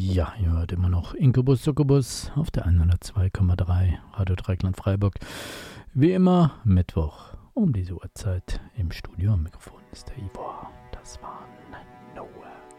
Ja, ihr hört immer noch Inkubus Succubus auf der 102,3 Radio Dreieckland Freiburg. Wie immer Mittwoch um diese Uhrzeit im Studio. Am Mikrofon ist der Ivor. Das waren Nowhere